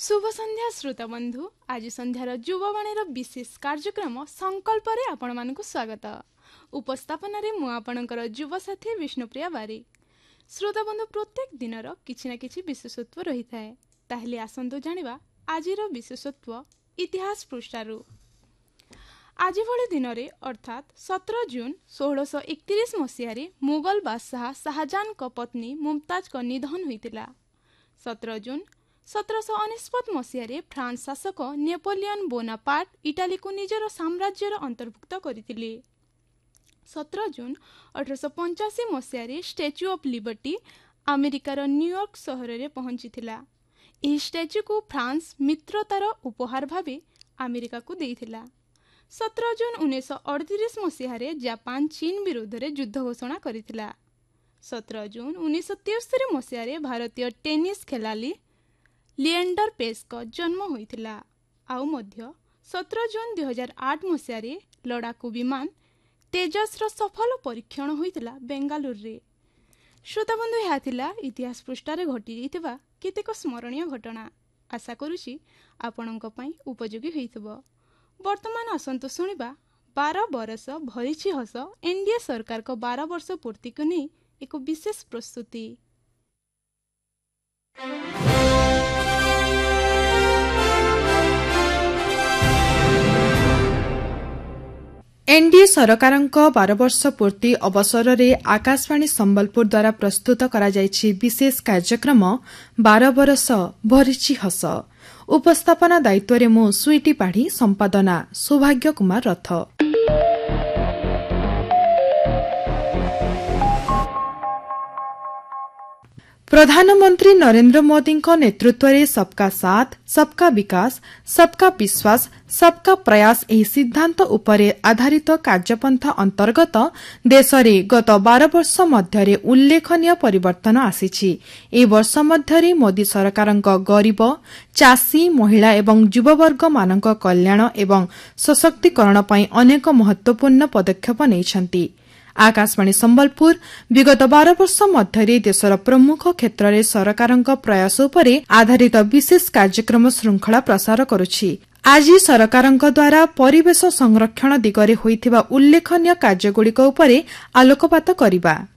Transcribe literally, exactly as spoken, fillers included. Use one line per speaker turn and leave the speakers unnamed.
शुभ संध्या श्रोता बंधु। आज संध्यार युववाणीर विशेष कार्यक्रम संकल्प रे आपण मानकु स्वागत। उपस्थापन रे मु आपणकर युव साथी विष्णुप्रिया बारिक। श्रोता बंधु, प्रत्येक दिनर किछि ना किछि विशेषत्व रही थाए। ताहले आसंतु जानिबा आजिर विशेषत्व इतिहास पृष्ठारु। आज भली दिन रे अर्थात सत्रह जून सोलह सौ इकतीस मसीह मुगल बादशाह शाहजहां को पत्नी मुमताज को निधन होइतिला। सत्रह जून सत्रह सौ अनेशत मसीह फ्रांस शासक नेपोलियन बोनापार्ट इटाली को निजर साम्राज्यर अंतर्भुक्त करथिले। सत्रह जून अठारह पंचाशी मसीह स्टैच्यू ऑफ लिबर्टी अमेरिकार न्यूयॉर्क सहर में पहुंचीथिला। एही स्टैच्यू को फ्रांस मित्रतार उपहार भावे अमेरिका को देइथिला। सत्रह जून उन्नीस सौ अड़तीस मसीह जापान चीन विरोध में युद्ध घोषणा करिथिला। सत्रह जून उन्नीस सौ तिहत्तर मसीह भारतीय टेनिस खेलाली लिएंडर पेस का जन्म होइथिला। आउ मध्य सत्रह जून दुई हजार आठ मसीह लड़ाकू विमान तेजस रो सफल परीक्षण होइथिला बेंगालुरु रे। श्रोता बंधु, यह थिला इतिहास पृष्ठारे घटी जाइथिबा केतेक स्मरणीय घटना। आशा करूची आपणक पई उपयोगी होइथिबो। वर्तमान आसंतु सुनिबा बारह बरस भरिछि हस एनडीए सरकार को बारह वर्ष पूर्ति को नहीं एक विशेष प्रस्तुति।
एनडीए सरकारଙ୍କ बारह वर्ष पूर्ति अवसर रे आकाशवाणी संबलपुर द्वारा प्रस्तुत करा जायछि विशेष कार्यक्रम बारह बरस भरिछि हस। उपस्थापना दायित्व रे मु सुईटी पाढ़ी, संपादना सौभाग्य कुमार रथ। प्रधानमंत्री नरेंद्र मोदी नेतृत्व में सबका साथ, सबका विकास, सबका विश्वास, सबका प्रयास एही सिद्धांत उपरे आधारित कार्यपंथा अंतर्गत देश में गत बारह वर्ष मध्य उल्लेखनीय परिवर्तन आसीछि। ए वर्ष मध्य मोदी सरकारक गरीब, चाषी, महिला एवं युववर्ग मानक कल्याण एवं सशक्तिकरण पई अनेक महत्वपूर्ण पदक्षेप नेइछन्ति। आकाशवाणी संबलपुर विगत बारह वर्ष मध्य देशर प्रमुख क्षेत्र में सरकारक प्रयास उपरे आधारित विशेष कार्यक्रम श्रृंखला प्रसार करुछि। आज सरकारक द्वारा परिवेश संरक्षण दिगरे होइथिबा उल्लेखनीय कार्यगुड़िक उपरे आलोकपात करिबा।